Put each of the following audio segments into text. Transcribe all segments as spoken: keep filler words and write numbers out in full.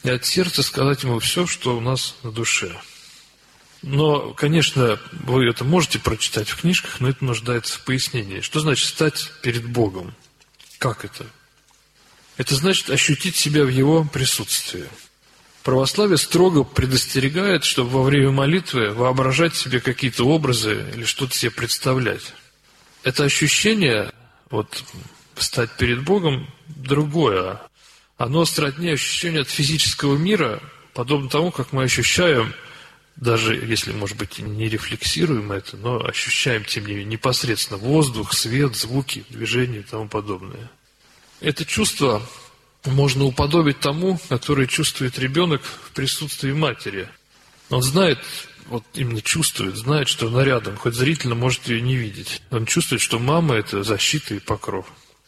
и от сердца сказать ему все, что у нас на душе. Но, конечно, вы это можете прочитать в книжках, но это нуждается в пояснении. Что значит стать перед Богом? Как это? Это значит ощутить себя в Его присутствии. Православие строго предостерегает, чтобы во время молитвы воображать себе какие-то образы или что-то себе представлять. Это ощущение, вот, стать перед Богом, другое. Оно сродни ощущению от физического мира, подобно тому, как мы ощущаем, даже если, может быть, и не рефлексируем это, но ощущаем, тем не менее, непосредственно воздух, свет, звуки, движения и тому подобное. Это чувство можно уподобить тому, которое чувствует ребенок в присутствии матери. Он знает, вот именно чувствует, знает, что она рядом, хоть зрительно может ее не видеть. Он чувствует, что мама – это защита и покров.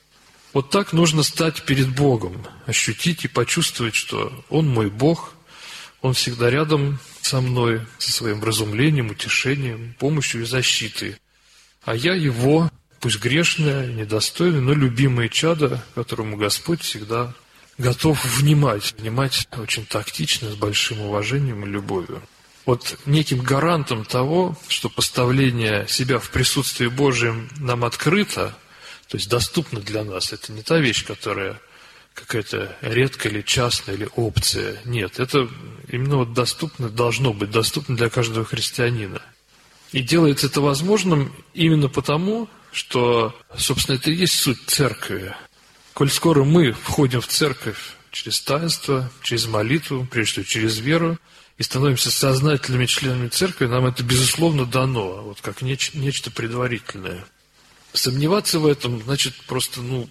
Вот так нужно стать перед Богом, ощутить и почувствовать, что Он мой Бог, Он всегда рядом со мной, со своим вразумлением, утешением, помощью и защитой. А я Его, пусть грешное, недостойное, но любимое чадо, которому Господь всегда готов внимать, внимать очень тактично, с большим уважением и любовью. Вот неким гарантом того, что поставление себя в присутствии Божьем нам открыто, то есть доступно для нас, это не та вещь, которая какая-то редкая или частная, или опция. Нет, это именно вот доступно, должно быть доступно для каждого христианина. И делается это возможным именно потому, что, собственно, это и есть суть церкви. Коль скоро мы входим в церковь через таинство, через молитву, прежде всего через веру, и становимся сознательными членами церкви, нам это, безусловно, дано, вот как неч- нечто предварительное. Сомневаться в этом, значит, просто, ну,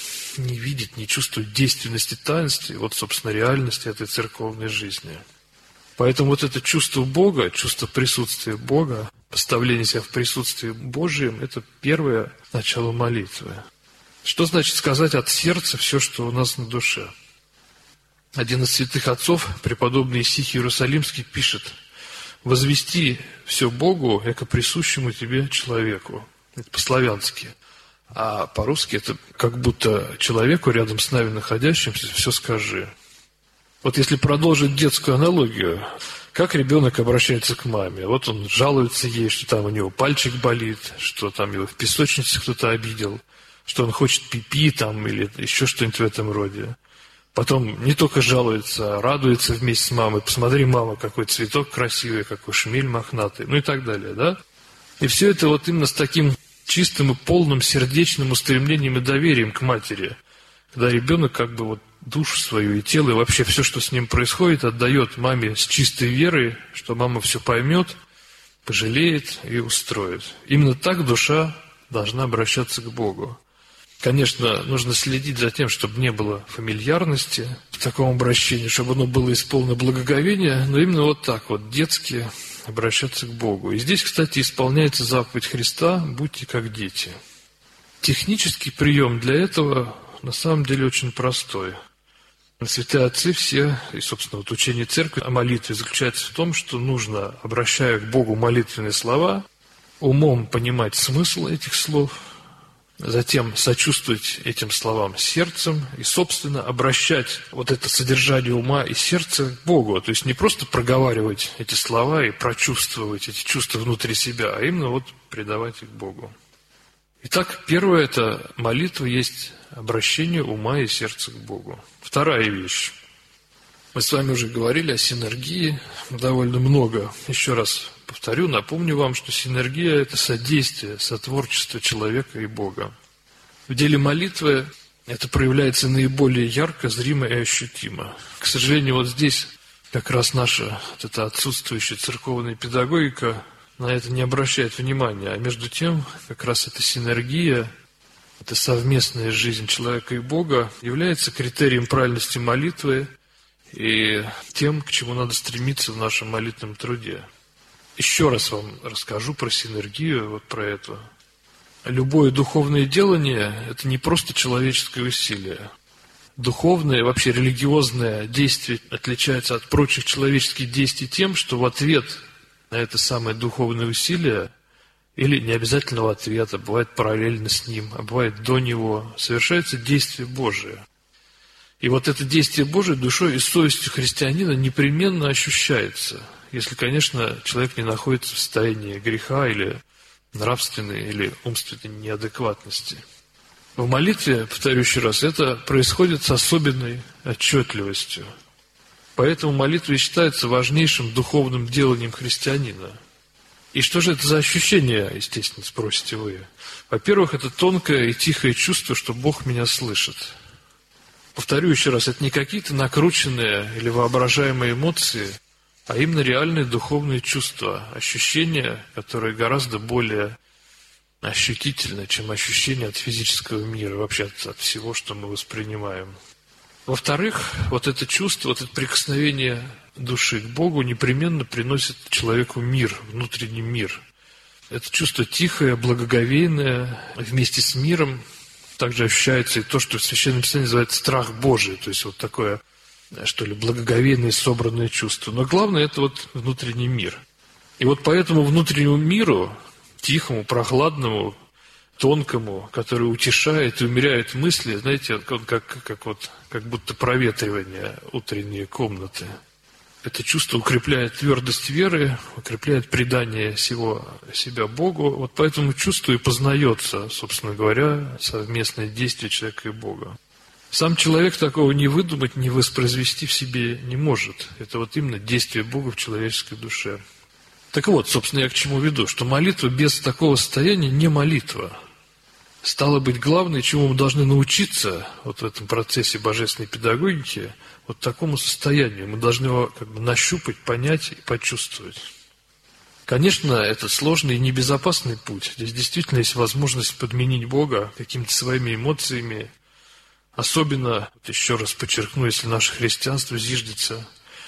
не видеть, не чувствовать действенности таинств, и вот, собственно, реальности этой церковной жизни. Поэтому вот это чувство Бога, чувство присутствия Бога, поставление себя в присутствии Божьем, это первое начало молитвы. Что значит сказать от сердца все, что у нас на душе? Один из святых отцов, преподобный Исихий Иерусалимский, пишет: «Возвести все Богу, яко присущему тебе человеку». Это по-славянски. А по-русски это как будто человеку, рядом с нами находящимся, все скажи. Вот если продолжить детскую аналогию, как ребенок обращается к маме? Вот он жалуется ей, что там у него пальчик болит, что там его в песочнице кто-то обидел, что он хочет пипи там или еще что-нибудь в этом роде. Потом не только жалуется, а радуется вместе с мамой. Посмотри, мама, какой цветок красивый, какой шмель мохнатый, ну и так далее, да? И все это вот именно с таким чистым и полным сердечным устремлением и доверием к матери. Когда ребенок как бы вот душу свою и тело, и вообще все, что с ним происходит, отдает маме с чистой верой, что мама все поймет, пожалеет и устроит. Именно так душа должна обращаться к Богу. Конечно, нужно следить за тем, чтобы не было фамильярности в таком обращении, чтобы оно было исполнено благоговения, но именно вот так вот, детски обращаться к Богу. И здесь, кстати, исполняется заповедь Христа: «Будьте как дети». Технический прием для этого на самом деле очень простой. Святые отцы все, и, собственно, вот учение церкви о молитве заключается в том, что нужно, обращая к Богу молитвенные слова, умом понимать смысл этих слов, затем сочувствовать этим словам сердцем и, собственно, обращать вот это содержание ума и сердца к Богу. То есть не просто проговаривать эти слова и прочувствовать эти чувства внутри себя, а именно вот предавать их Богу. Итак, первое – это молитва есть обращение ума и сердца к Богу. Вторая вещь. Мы с вами уже говорили о синергии довольно много. Еще раз повторю, напомню вам, что синергия – это содействие, сотворчество человека и Бога. В деле молитвы это проявляется наиболее ярко, зримо и ощутимо. К сожалению, вот здесь как раз наша вот эта отсутствующая церковная педагогика на это не обращает внимания. А между тем, как раз эта синергия, эта совместная жизнь человека и Бога является критерием правильности молитвы и тем, к чему надо стремиться в нашем молитвенном труде. Еще раз вам расскажу про синергию, вот про это. Любое духовное делание – это не просто человеческое усилие. Духовное, вообще религиозное действие отличается от прочих человеческих действий тем, что в ответ на это самое духовное усилие, или не обязательно в ответ, а бывает параллельно с ним, а бывает до него, совершается действие Божие. И вот это действие Божие душой и совестью христианина непременно ощущается, если, конечно, человек не находится в состоянии греха или нравственной или умственной неадекватности. В молитве, повторю еще раз, это происходит с особенной отчетливостью. Поэтому молитва считается важнейшим духовным деланием христианина. И что же это за ощущение, естественно, спросите вы? Во-первых, это тонкое и тихое чувство, что Бог меня слышит. Повторю еще раз, это не какие-то накрученные или воображаемые эмоции, а именно реальные духовные чувства, ощущения, которые гораздо более ощутительны, чем ощущения от физического мира, вообще от, от всего, что мы воспринимаем. Во-вторых, вот это чувство, вот это прикосновение души к Богу непременно приносит человеку мир, внутренний мир. Это чувство тихое, благоговейное, вместе с миром. Также ощущается и то, что в Священном Писании называется страх Божий, то есть вот такое, что ли, благоговейное, собранное чувство. Но главное – это вот внутренний мир. И вот по этому внутреннему миру, тихому, прохладному, тонкому, который утешает и умеряет мысли, знаете, как, как, как, вот, как будто проветривание утренней комнаты. Это чувство укрепляет твердость веры, укрепляет предание всего себя Богу. Вот по этому чувству и познается, собственно говоря, совместное действие человека и Бога. Сам человек такого не выдумать, не воспроизвести в себе не может. Это вот именно действие Бога в человеческой душе. Так вот, собственно, я к чему веду, что молитва без такого состояния не молитва. Стало быть, главное, чему мы должны научиться вот в этом процессе божественной педагогики, вот такому состоянию. Мы должны его как бы нащупать, понять и почувствовать. Конечно, это сложный и небезопасный путь. Здесь действительно есть возможность подменить Бога какими-то своими эмоциями. Особенно, вот еще раз подчеркну, если наше христианство зиждется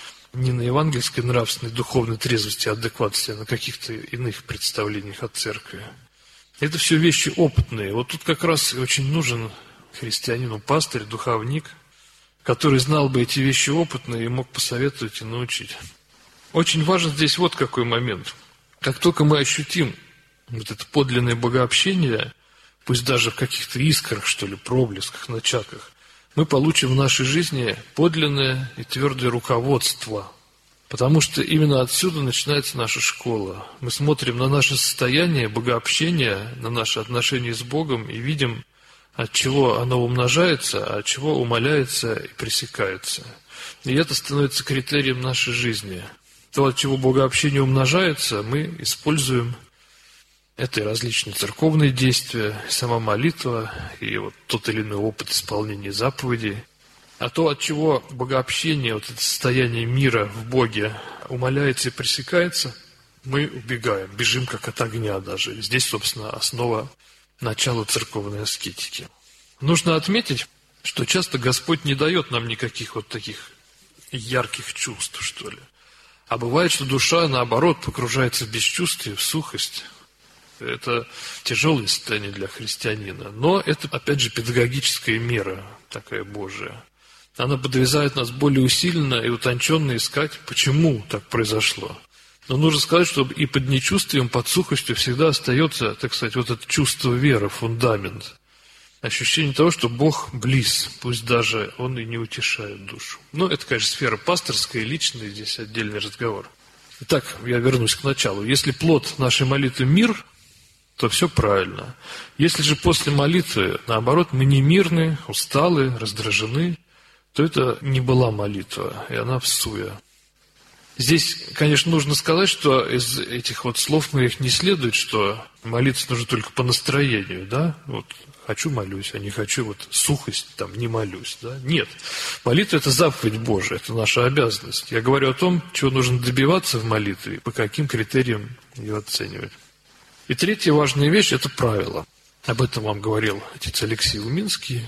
не на евангельской нравственной, духовной трезвости и адекватности, а на каких-то иных представлениях от церкви. Это все вещи опытные. Вот тут как раз очень нужен христианину пастырь, духовник, который знал бы эти вещи опытные и мог посоветовать и научить. Очень важен здесь вот какой момент. Как только мы ощутим вот это подлинное богообщение, пусть даже в каких-то искрах, что ли, проблесках, начатках, мы получим в нашей жизни подлинное и твердое руководство. Потому что именно отсюда начинается наша школа. Мы смотрим на наше состояние богообщения, на наши отношения с Богом и видим, от чего оно умножается, а от чего умаляется и пресекается. И это становится критерием нашей жизни. То, от чего богообщение умножается, мы используем. Это и различные церковные действия, и сама молитва, и вот тот или иной опыт исполнения заповедей. А то, от чего богообщение, вот это состояние мира в Боге умаляется и пресекается, мы убегаем, бежим как от огня даже. Здесь, собственно, основа начала церковной аскетики. Нужно отметить, что часто Господь не дает нам никаких вот таких ярких чувств, что ли. А бывает, что душа, наоборот, погружается в бесчувствие, в сухость. Это тяжелое состояние для христианина. Но это, опять же, педагогическая мера такая Божия. Она подвязает нас более усиленно и утонченно искать, почему так произошло. Но нужно сказать, что и под нечувствием, под сухостью всегда остается, так сказать, вот это чувство веры, фундамент. Ощущение того, что Бог близ, пусть даже Он и не утешает душу. Но это, конечно, сфера пасторская, личная, здесь отдельный разговор. Итак, я вернусь к началу. Если плод нашей молитвы мир, то все правильно. Если же после молитвы, наоборот, мы не мирны, усталы, раздражены, то это не была молитва, и она всуя. Здесь, конечно, нужно сказать, что из этих вот слов моих не следует, что молиться нужно только по настроению, да? Вот хочу – молюсь, а не хочу – вот сухость, там, не молюсь, да? Нет. Молитва – это заповедь Божия, это наша обязанность. Я говорю о том, чего нужно добиваться в молитве, по каким критериям ее оценивать. И третья важная вещь – это правило. Об этом вам говорил отец Алексей Уминский.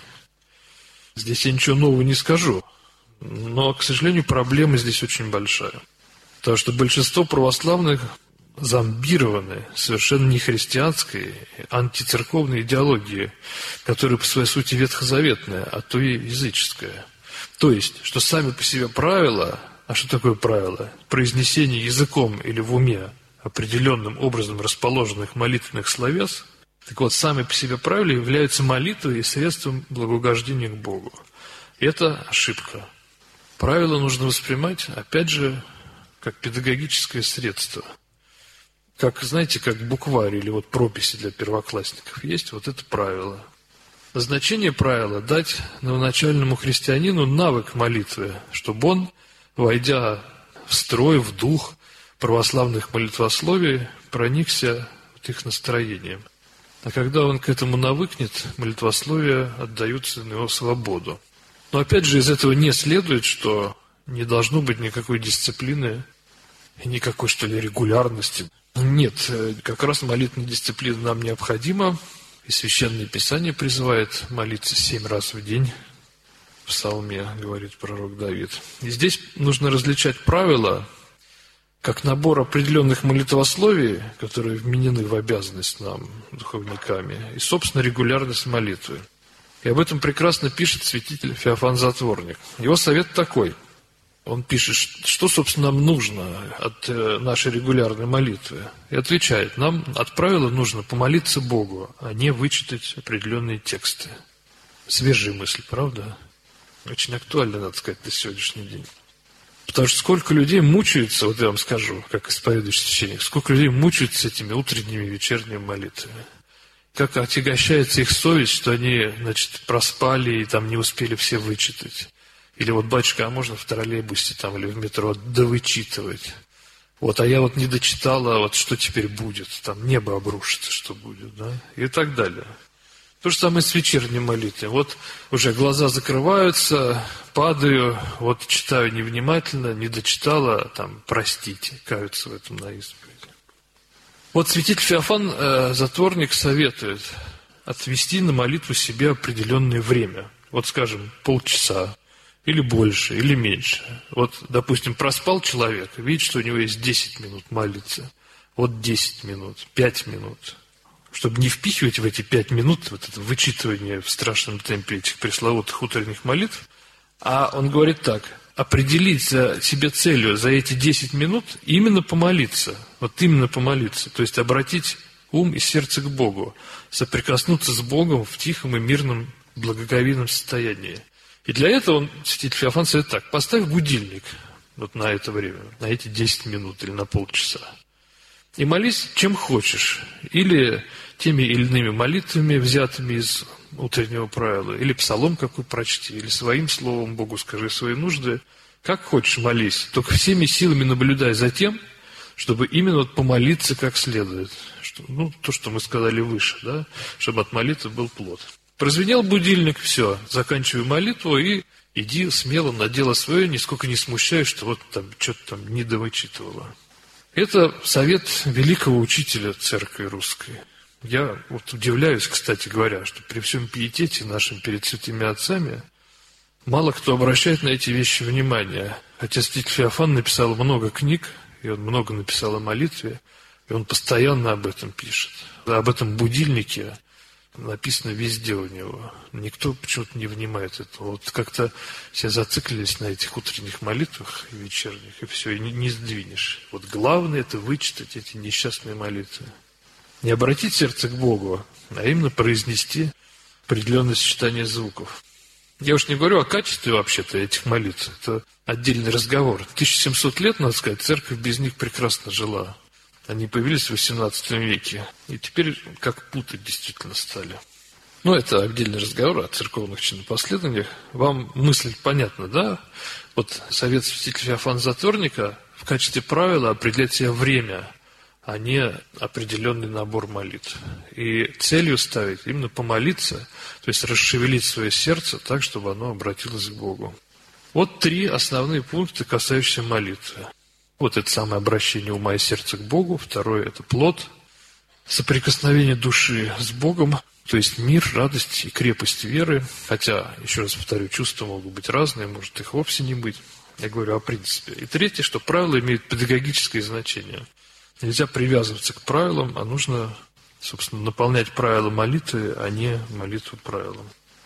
Здесь я ничего нового не скажу, но, к сожалению, проблема здесь очень большая. Потому что большинство православных зомбированы совершенно нехристианской, антицерковной идеологией, которая по своей сути ветхозаветная, а то и языческая. То есть, что сами по себе правила, а что такое правило? Произнесение языком или в уме определенным образом расположенных молитвенных словес. Так вот, сами по себе правила являются молитвой и средством благоугождения к Богу. Это ошибка. Правила нужно воспринимать, опять же, как педагогическое средство. Как, знаете, как букварь или вот прописи для первоклассников есть, вот это правило. Назначение правила – дать новоначальному христианину навык молитвы, чтобы он, войдя в строй, в дух православных молитвословий, проникся вот их настроением. А когда он к этому навыкнет, молитвословия отдаются на его свободу. Но опять же из этого не следует, что не должно быть никакой дисциплины и никакой, что ли, регулярности. Нет, как раз молитвенная дисциплина нам необходима, и Священное Писание призывает молиться семь раз в день. В Псалме говорит пророк Давид. И здесь нужно различать правила, как набор определенных молитвословий, которые вменены в обязанность нам, духовниками, и, собственно, регулярность молитвы. И об этом прекрасно пишет святитель Феофан Затворник. Его совет такой. Он пишет, что, собственно, нам нужно от нашей регулярной молитвы. И отвечает, нам от правила нужно помолиться Богу, а не вычитать определенные тексты. Свежая мысль, правда? Очень актуально, надо сказать, на сегодняшний день. Потому что сколько людей мучаются, вот я вам скажу, как исповедующий священник, сколько людей мучаются этими утренними и вечерними молитвами. Как отягощается их совесть, что они, значит, проспали и там не успели все вычитать. Или вот, батюшка, а можно в троллейбусе там или в метро довычитывать? Вот, а я вот не дочитала, вот что теперь будет? Там небо обрушится, что будет, да? И так далее. То же самое с вечерней молитвой. Вот уже глаза закрываются, падаю, вот читаю невнимательно, не дочитала, там, простите, каются в этом на исповеди. Вот святитель Феофан, э, Затворник, советует отвести на молитву себе определенное время. Вот, скажем, полчаса. Или больше, или меньше. Вот, допустим, проспал человек, видит, что у него есть десять минут молиться. Вот десять минут, пять минут. Чтобы не впихивать в эти пять минут вот это вычитывание в страшном темпе этих пресловутых утренних молитв, а он говорит так, определить за себе целью за эти десять минут именно помолиться. Вот именно помолиться. То есть обратить ум и сердце к Богу. Соприкоснуться с Богом в тихом и мирном благоговейном состоянии. И для этого он, святитель Феофан, советует так, поставь будильник вот на это время, на эти десять минут или на полчаса. И молись чем хочешь. Или теми или иными молитвами, взятыми из утреннего правила, или псалом какой прочти, или своим словом Богу скажи свои нужды. Как хочешь молись, только всеми силами наблюдай за тем, чтобы именно вот помолиться как следует. Что, ну, то, что мы сказали выше, да, чтобы от молитвы был плод. Прозвенел будильник, все, заканчивай молитву и иди смело на дело свое, нисколько не смущаясь, что вот там что-то там не довычитывала. Это совет великого учителя церкви русской. Я вот удивляюсь, кстати говоря, что при всем пиетете нашим перед святыми отцами мало кто обращает на эти вещи внимание. Хотя святитель Феофан написал много книг, и он много написал о молитве, и он постоянно об этом пишет. Об этом будильнике написано везде у него. Никто почему-то не внимает этого. Вот как-то все зациклились на этих утренних молитвах и вечерних, и все, и не, не сдвинешь. Вот главное это вычитать эти несчастные молитвы. Не обратить сердце к Богу, а именно произнести определенное сочетание звуков. Я уж не говорю о качестве вообще-то этих молитв. Это отдельный разговор. тысяча семьсот лет, надо сказать, церковь без них прекрасно жила. Они появились в восемнадцатом веке. И теперь как путать действительно стали. Ну, это отдельный разговор о церковных чинопоследованиях. Вам мысль понятна, да? Вот совет святителя Феофана Затворника в качестве правила определять себе время, а не определенный набор молитв. И целью ставить именно помолиться, то есть расшевелить свое сердце так, чтобы оно обратилось к Богу. Вот три основные пункта, касающиеся молитвы. Вот это самое обращение ума и сердца к Богу. Второе – это плод, соприкосновение души с Богом, то есть мир, радость и крепость веры. Хотя, еще раз повторю, чувства могут быть разные, может их вовсе не быть. Я говорю о принципе. И третье, что правила имеют педагогическое значение. Нельзя привязываться к правилам, а нужно, собственно, наполнять правила молитвы, а не молитву правилам.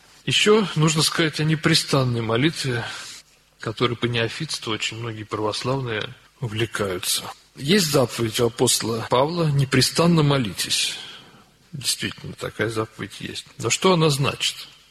Еще нужно сказать о непрестанной молитве, которой по неофитству очень многие православные увлекаются. Есть заповедь у апостола Павла «Непрестанно молитесь». Действительно, такая заповедь есть. Но что она значит?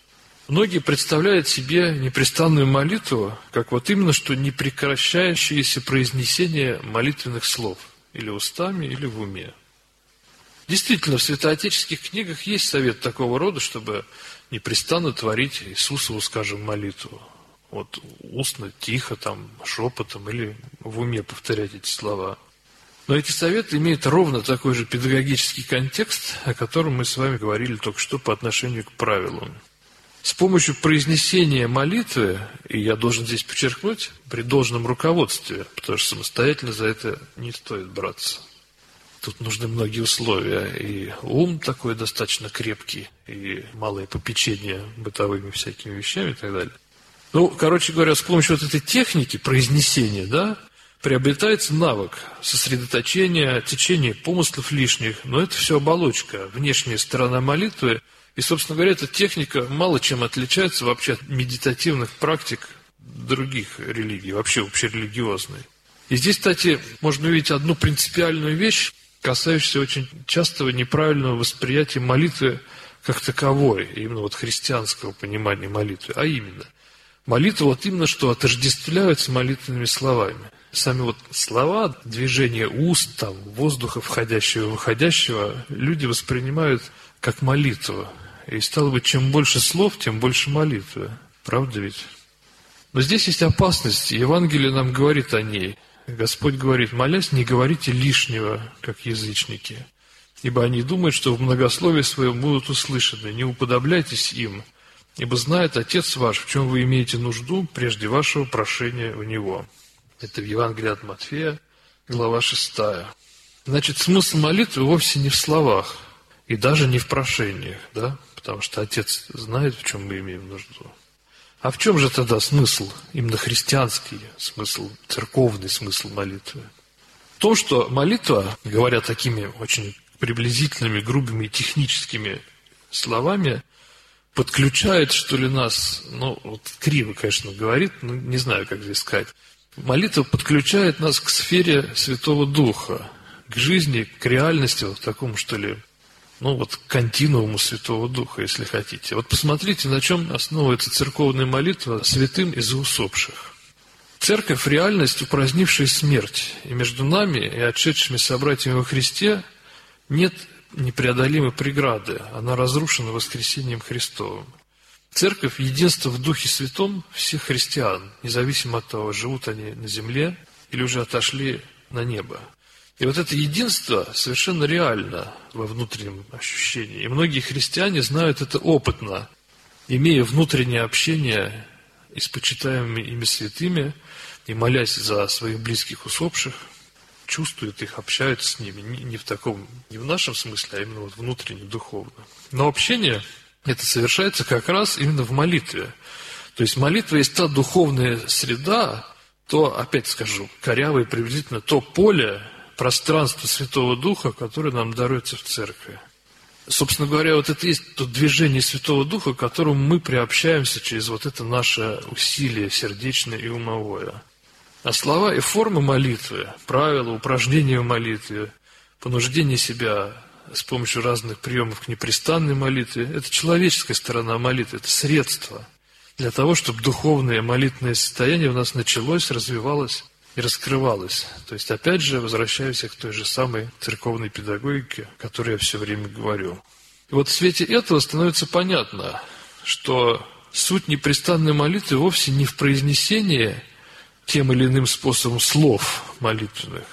Многие представляют себе непрестанную молитву, как вот именно что непрекращающееся произнесение молитвенных слов, или устами, или в уме. Действительно, в святоотеческих книгах есть совет такого рода, чтобы непрестанно творить Иисусову, скажем, молитву. Вот устно, тихо, там, шепотом или в уме повторять эти слова. Но эти советы имеют ровно такой же педагогический контекст, о котором мы с вами говорили только что по отношению к правилам. С помощью произнесения молитвы, и я должен здесь подчеркнуть, при должном руководстве, потому что самостоятельно за это не стоит браться. Тут нужны многие условия, и ум такой достаточно крепкий, и малое попечение бытовыми всякими вещами и так далее. Ну, короче говоря, с помощью вот этой техники произнесения, да, приобретается навык сосредоточения, течения помыслов лишних, но это все оболочка, внешняя сторона молитвы. И, собственно говоря, эта техника мало чем отличается вообще от медитативных практик других религий, вообще общерелигиозной. И здесь, кстати, можно увидеть одну принципиальную вещь, касающуюся очень частого неправильного восприятия молитвы как таковой, именно вот христианского понимания молитвы, а именно, молитва вот именно что отождествляется молитвенными словами. Сами вот слова, движение уст, там, воздуха входящего и выходящего люди воспринимают как молитву. И стало быть, чем больше слов, тем больше молитвы. Правда ведь? Но здесь есть опасность. Евангелие нам говорит о ней. Господь говорит: молясь, не говорите лишнего, как язычники, ибо они думают, что в многословии своем будут услышаны. Не уподобляйтесь им, ибо знает Отец ваш, в чем вы имеете нужду, прежде вашего прошения в Него. Это в Евангелии от Матфея, глава шестая. Значит, смысл молитвы вовсе не в словах, и даже не в прошениях, да, потому что Отец знает, в чем мы имеем нужду. А в чем же тогда смысл, именно христианский смысл, церковный смысл молитвы? В том, что молитва, говоря такими очень приблизительными, грубыми и техническими словами, подключает, что ли, нас, ну, вот криво, конечно, говорит, но не знаю, как здесь сказать. Молитва подключает нас к сфере Святого Духа, к жизни, к реальности, вот такому, что ли, ну вот континууму Святого Духа, если хотите. Вот посмотрите, на чем основывается церковная молитва святым из усопших. Церковь – реальность, упразднившая смерть, и между нами и отшедшими собратьями во Христе нет непреодолимой преграды, она разрушена воскресением Христовым. Церковь – единство в Духе Святом всех христиан, независимо от того, живут они на земле или уже отошли на небо. И вот это единство совершенно реально во внутреннем ощущении. И многие христиане знают это опытно, имея внутреннее общение и с почитаемыми ими святыми, и молясь за своих близких усопших, чувствуют их, общаются с ними. Не в таком, не в нашем смысле, а именно вот внутренне, духовно. Но общение это совершается как раз именно в молитве. То есть молитва есть та духовная среда, то, опять скажу, корявое приблизительно, то поле, пространство Святого Духа, которое нам даруется в церкви. Собственно говоря, вот это есть то движение Святого Духа, к которому мы приобщаемся через вот это наше усилие сердечное и умовое. А слова и формы молитвы, правила, упражнения в молитве, понуждение себя с помощью разных приемов к непрестанной молитве, это человеческая сторона молитвы, это средство для того, чтобы духовное молитвенное состояние у нас началось, развивалось и раскрывалось. То есть, опять же, возвращаюсь к той же самой церковной педагогике, о которой я все время говорю. И вот в свете этого становится понятно, что суть непрестанной молитвы вовсе не в произнесении тем или иным способом слов молитвенных,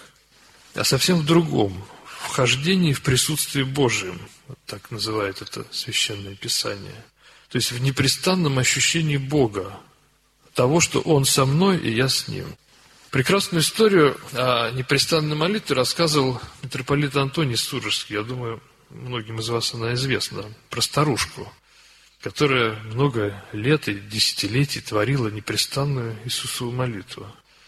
а совсем в другом, в вхождении в присутствие Божьем, вот так называет это Священное Писание. То есть в непрестанном ощущении Бога, того, что Он со мной и я с Ним. Прекрасную историю о непрестанной молитве рассказывал митрополит Антоний Сурожский. Я думаю, многим из вас она известна. Про старушку, которая много лет и десятилетий творила непрестанную Иисусову молитву.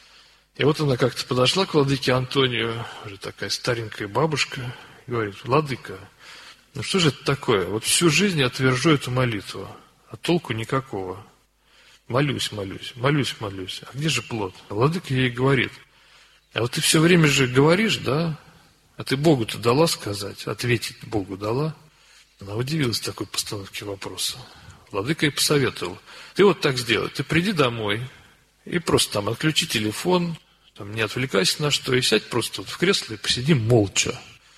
И вот она как-то подошла к владыке Антонию, уже такая старенькая бабушка, и говорит: владыка, ну что же это такое? Вот всю жизнь я твержу эту молитву, а толку никакого. Молюсь, молюсь, молюсь, молюсь. А где же плод? А владыка ей говорит: а вот ты все время же говоришь, да? А ты Богу-то дала сказать? Ответить Богу дала? Она удивилась такой постановке вопроса. Владыка и посоветовал: ты вот так сделай, ты приди домой и просто там отключи телефон, там, не отвлекайся на что, и сядь просто вот в кресло и посиди молча.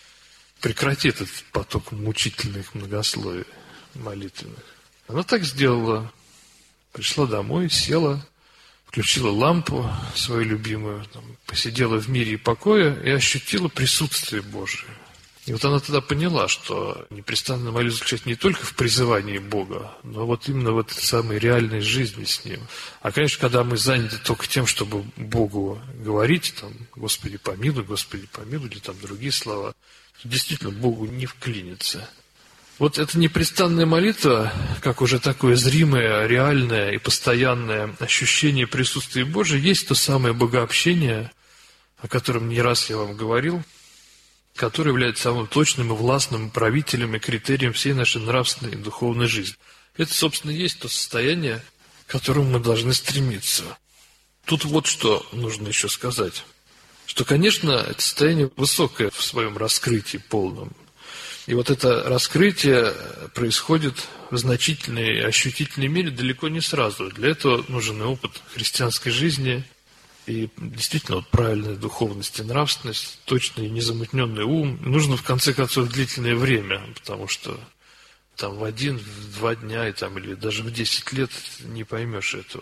Прекрати этот поток мучительных многословий молитвенных. Она так сделала. Пришла домой, села, включила лампу свою любимую, там, посидела в мире и покое и ощутила присутствие Божие. И вот она тогда поняла, что непрестанная молитва заключается не только в призывании Бога, но вот именно в этой самой реальной жизни с Ним. А, конечно, когда мы заняты только тем, чтобы Богу говорить, там, Господи помилуй, Господи помилуй, или там другие слова, то действительно Богу не вклинится. Вот эта непрестанная молитва, как уже такое зримое, реальное и постоянное ощущение присутствия Божия, есть то самое богообщение, о котором не раз я вам говорил, который является самым точным и властным правителем и критерием всей нашей нравственной и духовной жизни. Это, собственно, и есть то состояние, к которому мы должны стремиться. Тут вот что нужно еще сказать. Что, конечно, это состояние высокое в своем раскрытии полном. И вот это раскрытие происходит в значительной и ощутительной мере далеко не сразу. Для этого нужен и опыт христианской жизни, и действительно вот правильная духовность и нравственность, точный и незамутненный ум. Нужно, в конце концов, длительное время, потому что там в один, в два дня и там, или даже в десять лет не поймешь этого.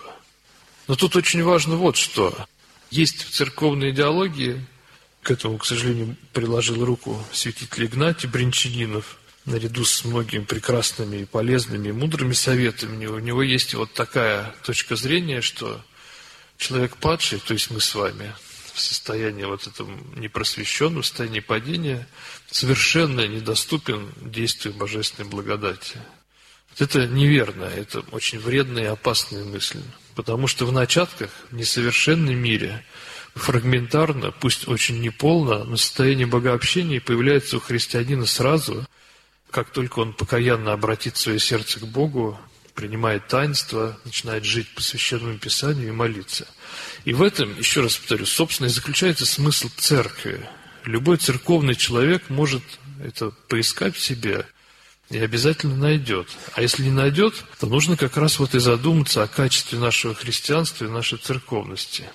Но тут очень важно вот что. Есть в церковной идеологии, к этому, к сожалению, приложил руку святитель Игнатий Брянчанинов, наряду с многими прекрасными и полезными, и мудрыми советами. У него есть вот такая точка зрения, что человек падший, то есть мы с вами, в состоянии вот этом непросвещенном, в состоянии падения, совершенно недоступен действию божественной благодати. Вот это неверно, это очень вредная и опасная мысль. Потому что в начатках, в несовершенном мире, фрагментарно, пусть очень неполно, но состояние богообщения появляется у христианина сразу, как только он покаянно обратит свое сердце к Богу, принимает таинство, начинает жить по Священному Писанию и молиться. И в этом, еще раз повторю, собственно, и заключается смысл церкви. Любой церковный человек может это поискать в себе и обязательно найдет. А если не найдет, то нужно как раз вот и задуматься о качестве нашего христианства и нашей церковности.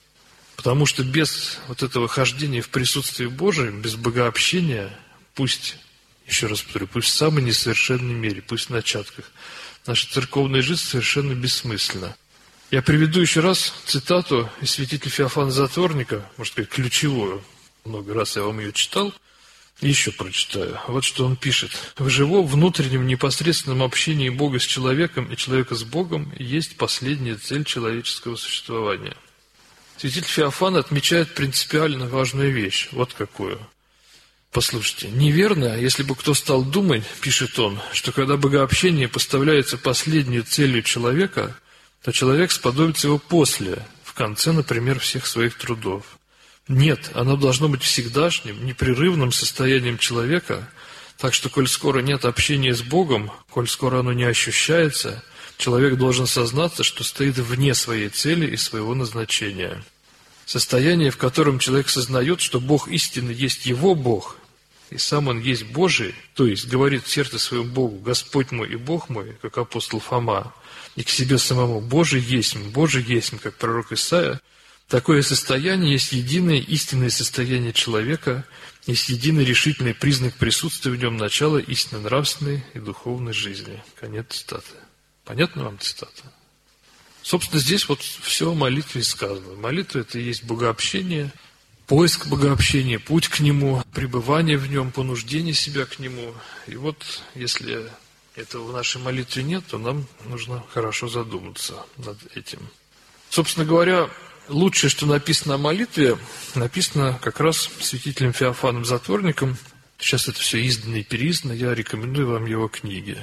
Потому что без вот этого хождения в присутствии Божьем, без богообщения, пусть, еще раз повторю, пусть в самой несовершенной мере, пусть в начатках, наша церковная жизнь совершенно бессмысленна. Я приведу еще раз цитату из святителя Феофана Затворника, можно сказать, ключевую. Много раз я вам ее читал, и еще прочитаю. Вот что он пишет. «В живом, внутреннем, непосредственном общении Бога с человеком и человека с Богом есть последняя цель человеческого существования». Святитель Феофан отмечает принципиально важную вещь. Вот какую. Послушайте, неверно, если бы кто стал думать, пишет он, что когда богообщение поставляется последней целью человека, то человек сподобится его после, в конце, например, всех своих трудов. Нет, оно должно быть всегдашним, непрерывным состоянием человека, так что, коль скоро нет общения с Богом, коль скоро оно не ощущается, человек должен сознаться, что стоит вне своей цели и своего назначения. Состояние, в котором человек сознает, что Бог истинно есть его Бог, и сам он есть Божий, то есть говорит в сердце своему Богу: «Господь мой и Бог мой», как апостол Фома, и к себе самому: «Божий есть, Божий есть», как пророк Исаия, такое состояние есть единое истинное состояние человека, есть единый решительный признак присутствия в нем начала истинно нравственной и духовной жизни. Конец цитаты. Понятно вам цитата? Собственно, здесь вот все о молитве сказано. Молитва – это и есть богообщение, поиск богообщения, путь к нему, пребывание в нем, понуждение себя к нему. И вот, если этого в нашей молитве нет, то нам нужно хорошо задуматься над этим. Собственно говоря, лучшее, что написано о молитве, написано как раз святителем Феофаном Затворником. Сейчас это все издано и переиздано, я рекомендую вам его книги.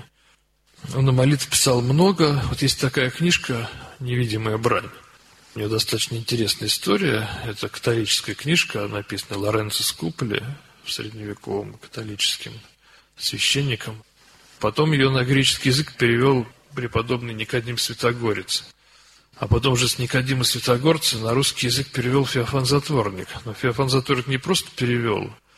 Он о молитве писал много. Вот есть такая книжка «Невидимая брань». У нее достаточно интересная история. Это католическая книжка, написана Лоренцо Скуполи, средневековым католическим священником. Потом ее на греческий язык перевел преподобный Никодим Святогорец. А потом же с Никодима Святогорца на русский язык перевел Феофан Затворник. Но Феофан Затворник не просто перевел,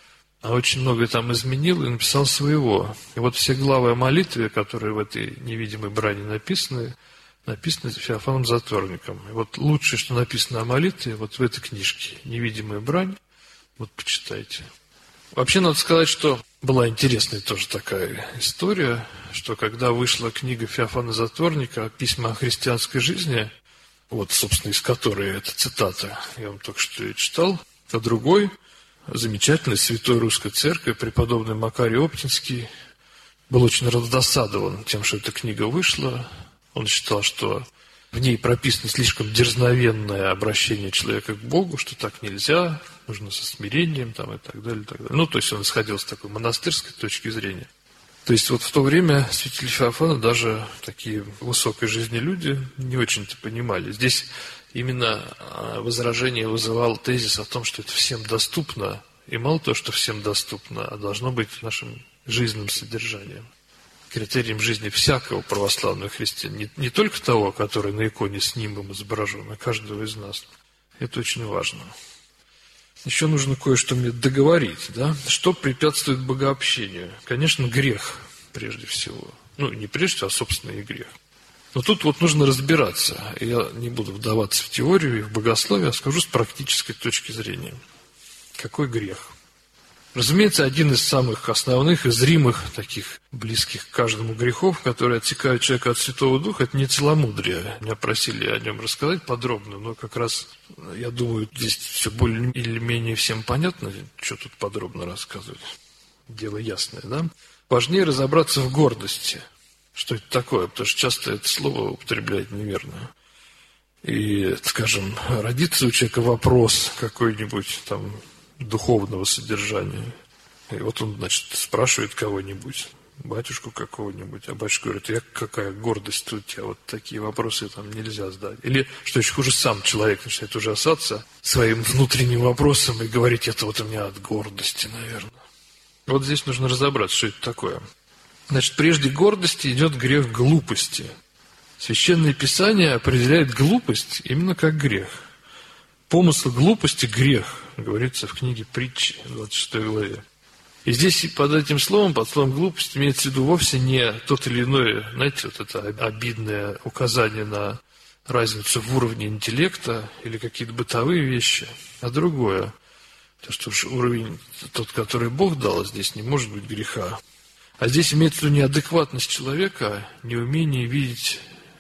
а очень многое там изменил и написал своего. И вот все главы о молитве, которые в этой невидимой брани написаны, написаны Феофаном Затворником. И вот лучшее, что написано о молитве, вот в этой книжке «Невидимая брань», вот почитайте. Вообще, надо сказать, что была интересная тоже такая история, что когда вышла книга Феофана Затворника «Письма о христианской жизни», вот, собственно, из которой эта цитата, я вам только что и читал, а другой, замечательный святой русской церкви, преподобный Макарий Оптинский, был очень раздосадован тем, что эта книга вышла. Он считал, что в ней прописано слишком дерзновенное обращение человека к Богу, что так нельзя, нужно со смирением там, и так далее, и так далее. Ну, то есть он исходил с такой монастырской точки зрения. То есть вот в то время святителя Феофана даже такие высокой жизни люди не очень-то понимали. Здесь именно возражение вызывал тезис о том, что это всем доступно, и мало того, что всем доступно, а должно быть нашим жизненным содержанием. Критерием жизни всякого православного христианина, не, не только того, который на иконе с нимбом изображен, а каждого из нас. Это очень важно. Еще нужно кое-что мне договорить, да? Что препятствует богообщению? Конечно, грех, прежде всего. Ну, не прежде всего, а собственный грех. Но тут вот нужно разбираться. Я не буду вдаваться в теорию и в богословие, а скажу с практической точки зрения. Какой грех? Разумеется, один из самых основных и зримых, таких близких к каждому грехов, которые отсекают человека от Святого Духа, это не целомудрие. Меня просили о нем рассказать подробно, но как раз, я думаю, здесь все более или менее всем понятно, что тут подробно рассказывать. Дело ясное, да? Важнее разобраться в гордости. Что это такое? Потому что часто это слово употребляют неверно. И, скажем, родится у человека вопрос какой-нибудь там духовного содержания. И вот он, значит, спрашивает кого-нибудь, батюшку какого-нибудь, а батюшка говорит: я, какая гордость у тебя, вот такие вопросы там нельзя задать. Или, что еще хуже, сам человек начинает ужасаться своим внутренним вопросом и говорить: это вот у меня от гордости, наверное. Вот здесь нужно разобраться, что это такое. Значит, прежде гордости идет грех глупости. Священное Писание определяет глупость именно как грех. Помысл глупости – грех, говорится в книге Притчи, двадцать шестой главе. И здесь под этим словом, под словом глупость, имеется в виду вовсе не тот или иной, знаете, вот это обидное указание на разницу в уровне интеллекта или какие-то бытовые вещи, а другое. То, что уж уровень тот, который Бог дал, здесь не может быть греха. А здесь имеется в виду неадекватность человека, неумение видеть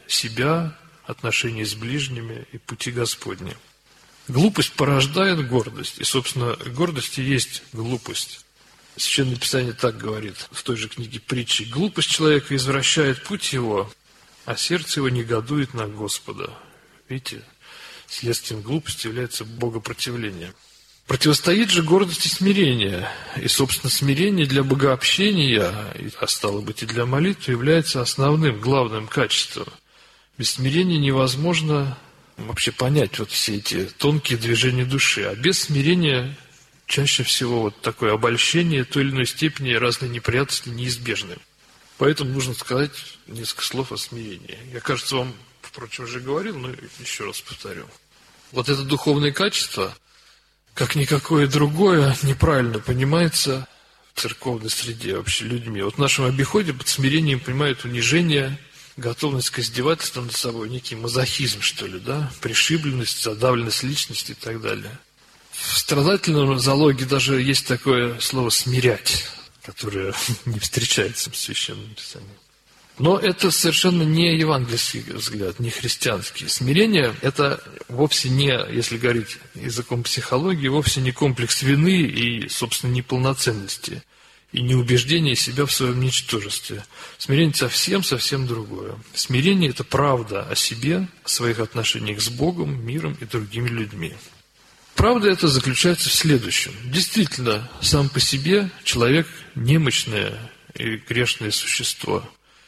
себя, отношения с ближними и пути Господни. Глупость порождает гордость, и, собственно, гордость и есть глупость. Священное Писание так говорит в той же книге Притчи: глупость человека извращает путь его, а сердце его негодует на Господа. Видите, следствием глупости является богопротивление. Противостоит же гордости смирение, и, собственно, смирение для богообщения, а стало быть и для молитвы, является основным, главным качеством. Без смирения невозможно вообще понять вот все эти тонкие движения души. А без смирения чаще всего вот такое обольщение той или иной степени разные неприятности неизбежны. Поэтому нужно сказать несколько слов о смирении. Я, кажется, вам, впрочем, уже говорил, но еще раз повторю. Вот это духовное качество, как никакое другое, неправильно понимается в церковной среде вообще людьми. Вот в нашем обиходе под смирением понимают унижение, готовность к издевательству над собой, некий мазохизм, что ли, да, пришибленность, задавленность личности и так далее. В страдательном залоге даже есть такое слово «смирять», которое не встречается в Священном Писании. Но это совершенно не евангельский взгляд, не христианский. Смирение – это вовсе не, если говорить языком психологии, вовсе не комплекс вины и, собственно, неполноценности. И не убеждение себя в своем ничтожестве. Смирение совсем-совсем другое. Смирение – это правда о себе, о своих отношениях с Богом, миром и другими людьми. Правда эта заключается в следующем. Действительно, сам по себе человек – немощное и грешное существо.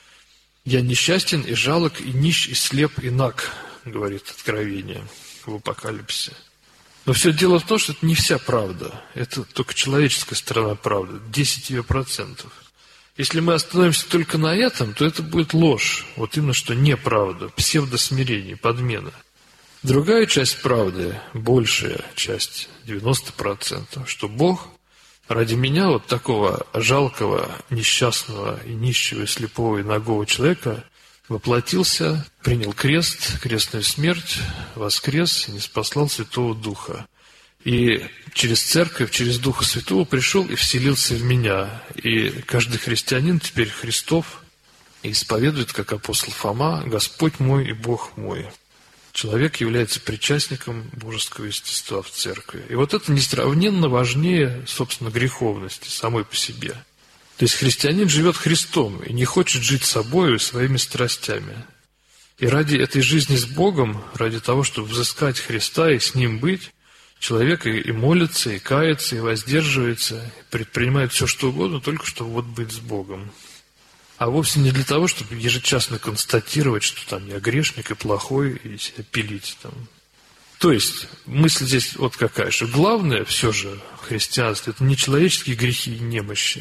«Я несчастен и жалок, и нищ, и слеп, и наг», говорит Откровение в Апокалипсисе. Но все дело в том, что это не вся правда. Это только человеческая сторона правды, десять ее процентов. Если мы остановимся только на этом, то это будет ложь. Вот именно что неправда, псевдосмирение, подмена. Другая часть правды, большая часть, девяносто процентов, что Бог Ради меня, вот такого жалкого, несчастного и нищего, и слепого, и нагого человека, воплотился, принял крест, крестную смерть, воскрес и ниспослал Святого Духа. И через Церковь, через Духа Святого пришел и вселился в меня. И каждый христианин теперь Христов и исповедует, как апостол Фома, «Господь мой и Бог мой». Человек является причастником божеского естества в Церкви. И вот это несравненно важнее, собственно, греховности самой по себе. То есть христианин живет Христом и не хочет жить собою и своими страстями. И ради этой жизни с Богом, ради того, чтобы взыскать Христа и с Ним быть, человек и, и молится, и кается, и воздерживается, и предпринимает все, что угодно, только чтобы вот быть с Богом. А вовсе не для того, чтобы ежечасно констатировать, что там я грешник и плохой, и себя пилить там. То есть, мысль здесь вот какая, что главное все же в христианстве – это не человеческие грехи и немощи,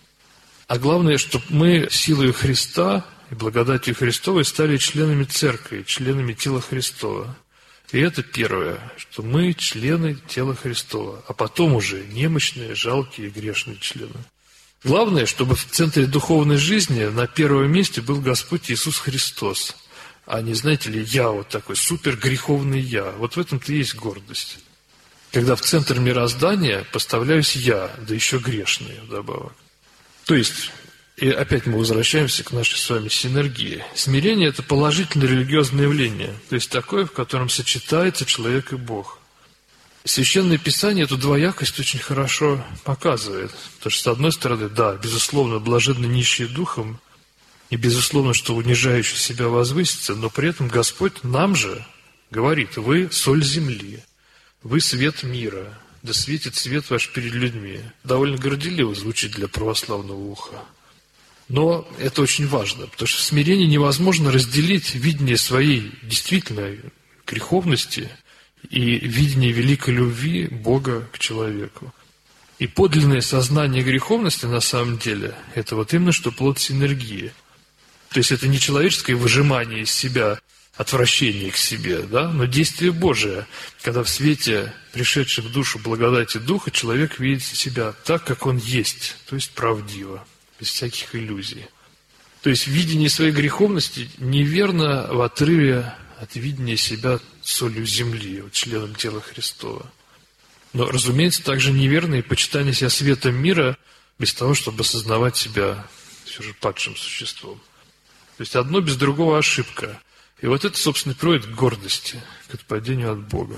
а главное, чтобы мы силой Христа и благодатью Христовой стали членами Церкви, членами тела Христова. И это первое, что мы члены тела Христова, а потом уже немощные, жалкие, грешные члены. Главное, чтобы в центре духовной жизни на первом месте был Господь Иисус Христос, а не, знаете ли, я вот такой супер греховный я. Вот в этом-то и есть гордость. Когда в центр мироздания поставляюсь я, да еще грешный вдобавок. То есть, и опять мы возвращаемся к нашей с вами синергии. Смирение – это положительное религиозное явление, то есть такое, в котором сочетается человек и Бог. Священное Писание эту двоякость очень хорошо показывает. Потому что, с одной стороны, да, безусловно, блаженны нищие духом, и безусловно, что унижающий себя возвысится, но при этом Господь нам же говорит: вы соль земли, вы свет мира, да светит свет ваш перед людьми. Довольно горделиво звучит для православного уха. Но это очень важно, потому что в смирении невозможно разделить видение своей действительно греховности и видение великой любви Бога к человеку. И подлинное сознание греховности на самом деле – это вот именно что плод синергии. То есть это не человеческое выжимание из себя, отвращение к себе, да, но действие Божие, когда в свете пришедшей в душу благодати Духа человек видит себя так, как он есть, то есть правдиво, без всяких иллюзий. То есть видение своей греховности неверно в отрыве от видения себя солью земли, вот, членом тела Христова. Но, разумеется, также неверно и почитание себя светом мира без того, чтобы осознавать себя все же падшим существом. То есть одно без другого ошибка. И вот это, собственно, приводит к гордости, к отпадению от Бога.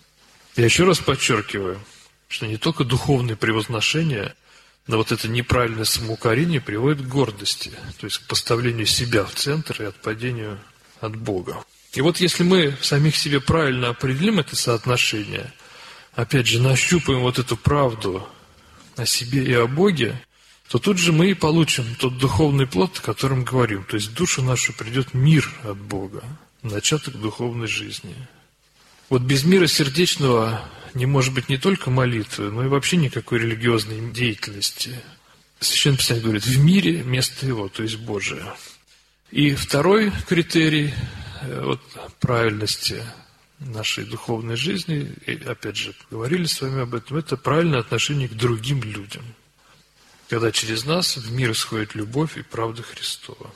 Я еще раз подчеркиваю, что не только духовные превозношения, но вот это неправильное самоукорение приводит к гордости, то есть к поставлению себя в центр и отпадению от Бога. И вот если мы в самих себе правильно определим это соотношение, опять же, нащупаем вот эту правду о себе и о Боге, то тут же мы и получим тот духовный плод, о котором говорим. То есть в душу нашу придет мир от Бога, начаток духовной жизни. Вот без мира сердечного не может быть не только молитвы, но и вообще никакой религиозной деятельности. Священное Писание говорит: в мире место его, то есть Божие. И второй критерий вот, правильности нашей духовной жизни, и опять же, говорили с вами об этом, это правильное отношение к другим людям. Когда через нас в мир исходит любовь и правда Христова.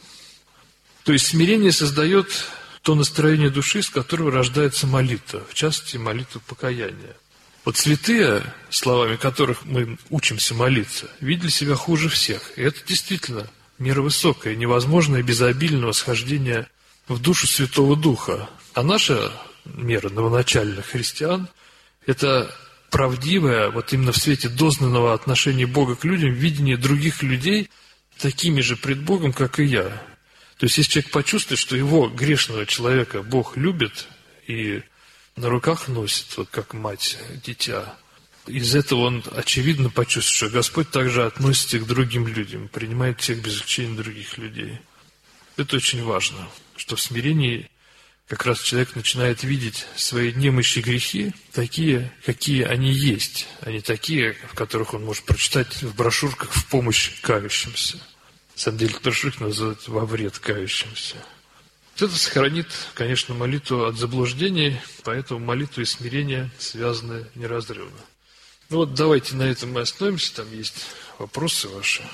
То есть смирение создает то настроение души, с которого рождается молитва, в частности, молитва покаяния. Вот святые, словами которых мы учимся молиться, видели себя хуже всех. И это действительно мера высокая, невозможное без обильного схождения в душу Святого Духа. А наша мера новоначальных христиан – это правдивое, вот именно в свете дознанного отношения Бога к людям, видение других людей такими же пред Богом, как и я. То есть, если человек почувствует, что его, грешного человека, Бог любит и на руках носит, вот как мать, дитя, из этого он очевидно почувствует, что Господь также относится к другим людям, принимает всех без исключения других людей. Это очень важно, что в смирении как раз человек начинает видеть свои немощи и грехи такие, какие они есть, а не такие, в которых он может прочитать в брошюрках в помощь кающимся. На самом деле, брошюрки называют «во вред кающимся». Вот это сохранит, конечно, молитву от заблуждений, поэтому молитва и смирение связаны неразрывно. Ну вот давайте на этом мы остановимся, там есть вопросы ваши.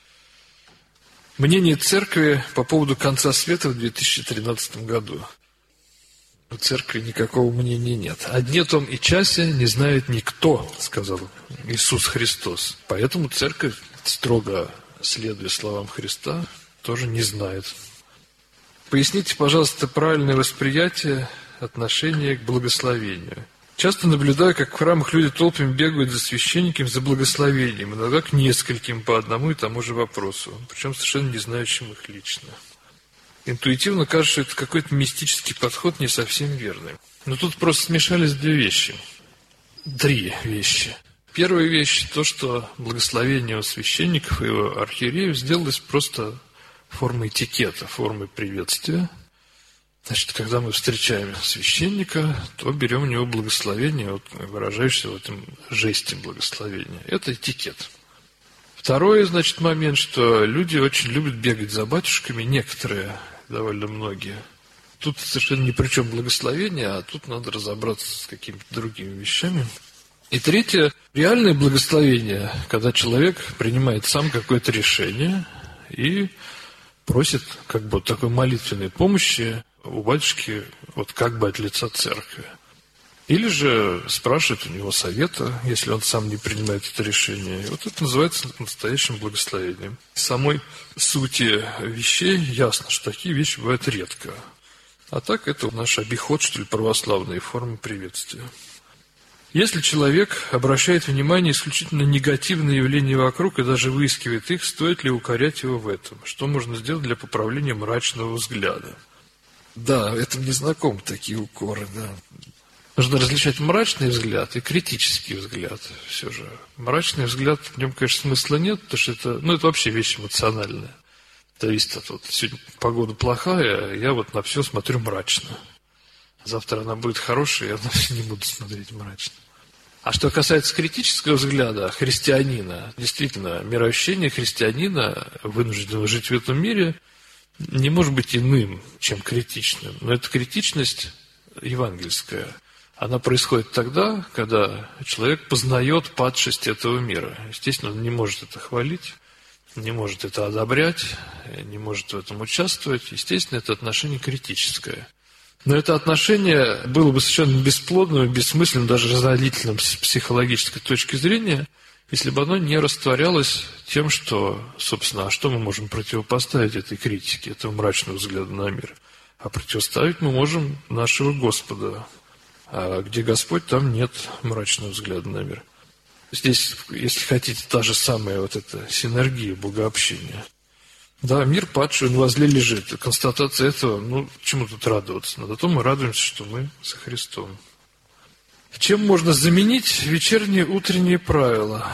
Мнение церкви по поводу конца света в две тысячи тринадцатом году. У церкви никакого мнения нет. О дне том и часе не знает никто, сказал Иисус Христос. Поэтому церковь, строго следуя словам Христа, тоже не знает. Поясните, пожалуйста, правильное восприятие отношения к благословению. Часто наблюдаю, как в храмах люди толпами бегают за священником, за благословением, иногда к нескольким по одному и тому же вопросу, причем совершенно не знающим их лично. Интуитивно кажется, что это какой-то мистический подход не совсем верный. Но тут просто смешались две вещи. Три вещи. Первая вещь, то, что благословение у священников и у архиереев сделалось просто формой этикета, формой приветствия. Значит, когда мы встречаем священника, то берем у него благословение, вот, выражающееся в этом жесте благословения. Это этикет. Второй, значит, момент, что люди очень любят бегать за батюшками, некоторые, довольно многие. Тут совершенно ни при чем благословение, а тут надо разобраться с какими-то другими вещами. И третье, реальное благословение, когда человек принимает сам какое-то решение и просит как бы такой молитвенной помощи у батюшки, вот как бы от лица церкви. Или же спрашивает у него совета, если он сам не принимает это решение. И вот это называется настоящим благословением. В самой сути вещей ясно, что такие вещи бывают редко. А так это наш обиход, что ли, православные формы приветствия. Если человек обращает внимание исключительно на негативные явления вокруг и даже выискивает их, стоит ли укорять его в этом? Что можно сделать для поправления мрачного взгляда? Да, это мне знакомы такие укоры, да. Нужно различать мрачный взгляд и критический взгляд. Все же мрачный взгляд, в нем, конечно, смысла нет, потому что это, ну, это вообще вещь эмоциональная. Зависит от вот, сегодня погода плохая, я вот на все смотрю мрачно. Завтра она будет хорошая, я на все не буду смотреть мрачно. А что касается критического взгляда христианина, действительно, мироощущение христианина, вынужденного жить в этом мире, не может быть иным, чем критичным. Но эта критичность евангельская. Она происходит тогда, когда человек познает падшесть этого мира. Естественно, он не может это хвалить, не может это одобрять, не может в этом участвовать. Естественно, это отношение критическое. Но это отношение было бы совершенно бесплодным, бессмысленным, даже разорительным с психологической точки зрения, если бы оно не растворялось тем, что, собственно, а что мы можем противопоставить этой критике, этому мрачному взгляду на мир? А противоставить мы можем нашего Господа. А где Господь, там нет мрачного взгляда на мир. Здесь, если хотите, та же самая вот эта синергия богообщения. Да, мир падший, он возле лежит. Констатация этого, ну, чему тут радоваться? Но зато мы радуемся, что мы со Христом. Чем можно заменить вечерние, утренние правила?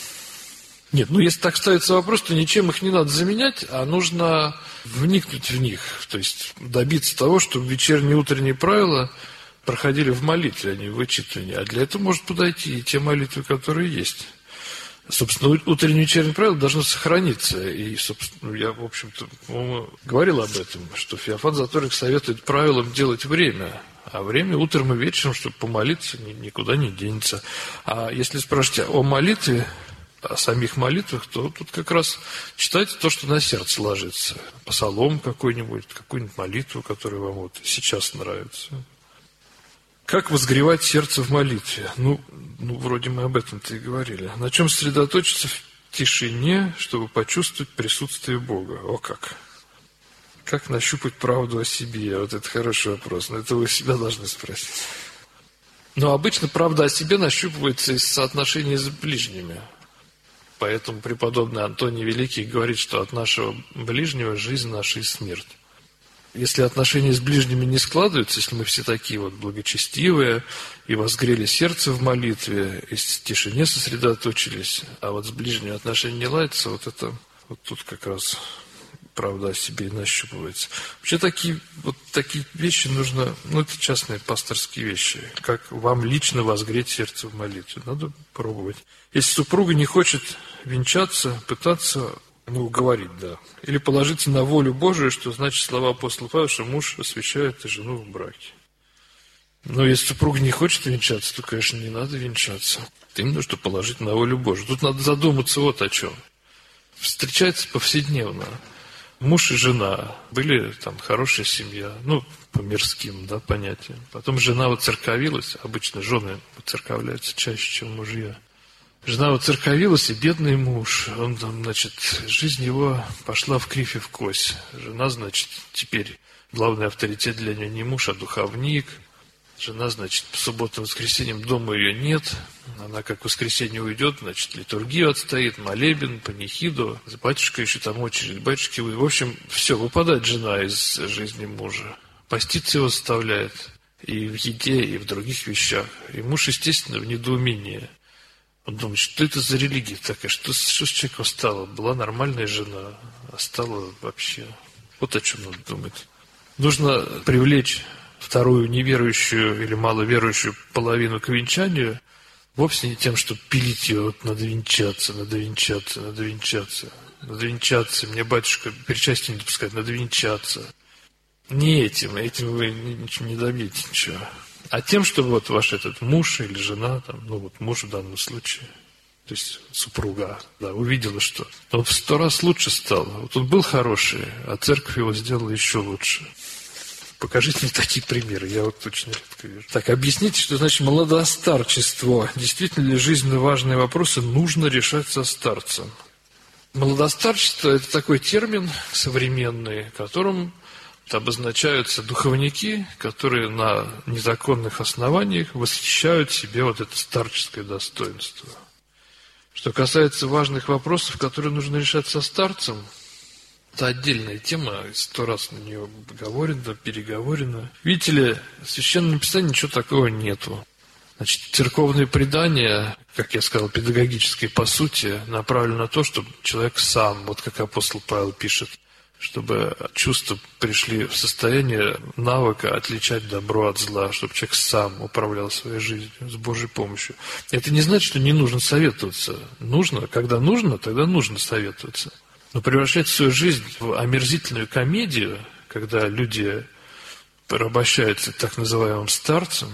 Нет, ну, если так ставится вопрос, то ничем их не надо заменять, а нужно вникнуть в них. То есть добиться того, чтобы вечерние, утренние правила проходили в молитве, а не в вычитывании. А для этого может подойти и те молитвы, которые есть. Собственно, утреннее и вечернее правило должно сохраниться. И, собственно, я, в общем-то, по-моему, говорил об этом, что Феофан Заторник советует правилам делать время. А время утром и вечером, чтобы помолиться, никуда не денется. А если спрашивать о молитве, о самих молитвах, то тут как раз читайте то, что на сердце ложится. Псалом какой-нибудь, какую-нибудь молитву, которая вам вот сейчас нравится. Как возгревать сердце в молитве? Ну, ну, вроде мы об этом-то и говорили. На чем сосредоточиться в тишине, чтобы почувствовать присутствие Бога? О как! Как нащупать правду о себе? Вот это хороший вопрос. Но это вы себя должны спросить. Но обычно правда о себе нащупывается из соотношения с ближними. Поэтому преподобный Антоний Великий говорит, что от нашего ближнего жизнь наша и смерть. Если отношения с ближними не складываются, если мы все такие вот благочестивые и возгрели сердце в молитве, и в тишине сосредоточились, а вот с ближними отношения не ладятся, вот это вот тут как раз правда о себе и нащупывается. Вообще такие, вот такие вещи нужно, ну это частные пасторские вещи, как вам лично возгреть сердце в молитве. Надо пробовать. Если супруга не хочет венчаться, пытаться... Ну, говорить, да. Или положиться на волю Божию, что значит слова апостола Павла, что муж освящает и жену в браке. Но если супруга не хочет венчаться, то, конечно, не надо венчаться. Им нужно положить на волю Божию. Тут надо задуматься вот о чем. Встречается повседневно. Муж и жена. Были там хорошая семья. Ну, по мирским, да, понятиям. Потом жена воцерковилась. Обычно жены воцерковляются чаще, чем мужья. Жена воцерковилась, и бедный муж. Он там, значит, жизнь его пошла в кривь и в кось. Жена, значит, теперь главный авторитет для нее не муж, а духовник. Жена, значит, по субботам и воскресеньям дома ее нет. Она как в воскресенье уйдет, значит, литургию отстоит, молебен, панихиду. С батюшкой еще там очередь. Батюшки, в общем, все, выпадает жена из жизни мужа. Поститься его заставляет и в еде, и в других вещах. И муж, естественно, в недоумении. Он думает, что это за религия такая, что, что с человеком стало? Была нормальная жена, а стала вообще... Вот о чем надо думать. Нужно привлечь вторую неверующую или маловерующую половину к венчанию вовсе не тем, чтобы пилить ее, вот надо венчаться, надо венчаться, надо венчаться, надо венчаться. Мне батюшка причастие не допускает, надо венчаться. Не этим, этим вы ничего не добьетесь, ничего. А тем, чтобы вот ваш этот муж или жена, там, ну вот муж в данном случае, то есть супруга, да, увидела, что он в сто раз лучше стал. Вот он был хороший, а церковь его сделала еще лучше. Покажите мне такие примеры, я вот очень редко вижу. Так, объясните, что значит молодостарчество. Действительно ли жизненно важные вопросы нужно решать со старцем? Молодостарчество – это такой термин современный, которым обозначаются духовники, которые на незаконных основаниях восхищают себе вот это старческое достоинство. Что касается важных вопросов, которые нужно решать со старцем, это отдельная тема, сто раз на нее говорено, переговорено. Видите ли, в Священном Писании ничего такого нету. Значит, церковные предания, как я сказал, педагогические по сути, направлены на то, чтобы человек сам, вот как апостол Павел пишет, чтобы чувства пришли в состояние навыка отличать добро от зла, чтобы человек сам управлял своей жизнью с Божьей помощью. Это не значит, что не нужно советоваться. Нужно, когда нужно, тогда нужно советоваться. Но превращать свою жизнь в омерзительную комедию, когда люди порабощаются так называемым старцем,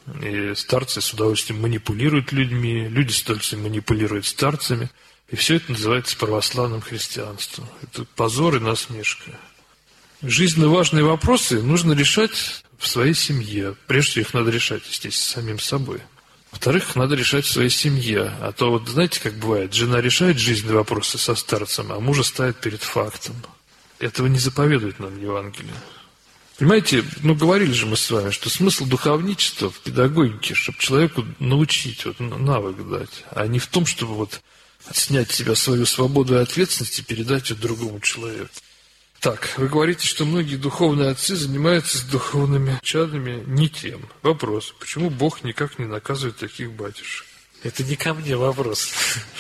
и старцы с удовольствием манипулируют людьми, люди с удовольствием манипулируют старцами, и все это называется православным христианством. Это позор и насмешка. Жизненно важные вопросы нужно решать в своей семье. Прежде всего их надо решать, естественно, самим собой. Во-вторых, их надо решать в своей семье. А то вот знаете, как бывает, жена решает жизненные вопросы со старцем, а мужа ставит перед фактом. Этого не заповедует нам Евангелие. Понимаете, ну говорили же мы с вами, что смысл духовничества в педагогике, чтобы человеку научить, вот, навык дать, а не в том, чтобы вот снять с себя свою свободу и ответственность и передать ее другому человеку. Так, вы говорите, что многие духовные отцы занимаются с духовными чадами не тем. Вопрос, почему Бог никак не наказывает таких батюшек? Это не ко мне вопрос.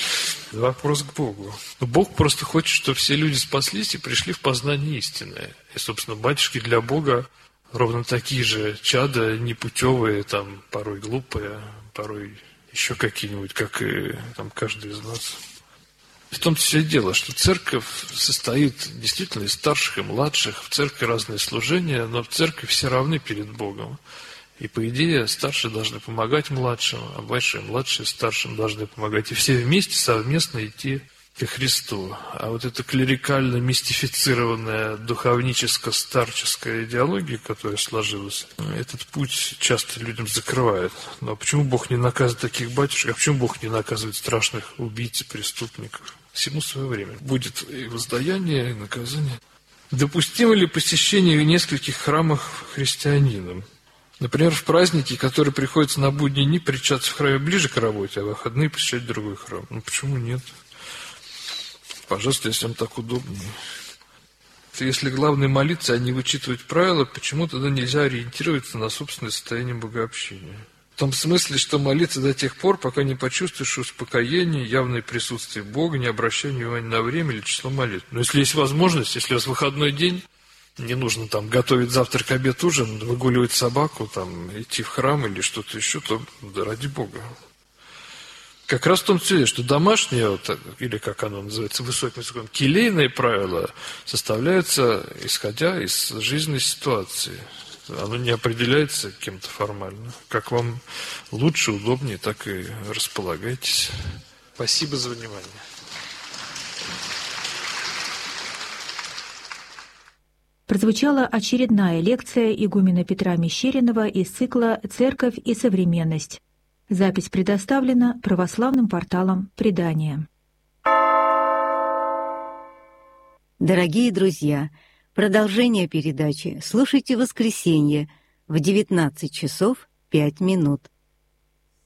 Вопрос к Богу. Но Бог просто хочет, чтобы все люди спаслись и пришли в познание истины. И, собственно, батюшки для Бога ровно такие же чада, непутевые, там, порой глупые, порой еще какие-нибудь, как и там, каждый из нас. В том-то все дело, что церковь состоит действительно из старших и младших, в церкви разные служения, но в церкви все равны перед Богом. И, по идее, старшие должны помогать младшим, а младшие, младшие старшим должны помогать. И все вместе совместно идти ко Христу. А вот эта клерикально-мистифицированная духовническо-старческая идеология, которая сложилась, этот путь часто людям закрывает. Но почему Бог не наказывает таких батюшек? А почему Бог не наказывает страшных убийц и преступников? Всему свое время. Будет и воздаяние, и наказание. Допустимо ли посещение в нескольких храмах христианинам? Например, в праздники, которые приходятся на будние дни, причаться в храме ближе к работе, а в выходные посещать другой храм. Ну, почему нет? Пожалуйста, если вам так удобнее. Если главное молиться, а не вычитывать правила, почему тогда нельзя ориентироваться на собственное состояние богообщения? В том смысле, что молиться до тех пор, пока не почувствуешь успокоение, явное присутствие Бога, не обращая внимания на время или число молитв. Но если есть возможность, если у вас выходной день, не нужно там готовить завтрак, обед, ужин, выгуливать собаку, там, идти в храм или что-то еще, то да, ради Бога. Как раз в том цель, что домашнее, вот, или как оно называется, высоким языком, келейные правила составляются, исходя из жизненной ситуации. Оно не определяется кем-то формально. Как вам лучше, удобнее, так и располагайтесь. Спасибо за внимание. Прозвучала очередная лекция игумена Петра Мещеринова из цикла «Церковь и современность». Запись предоставлена православным порталом «Предание». Дорогие друзья, продолжение передачи слушайте в воскресенье в девятнадцать часов пять минут.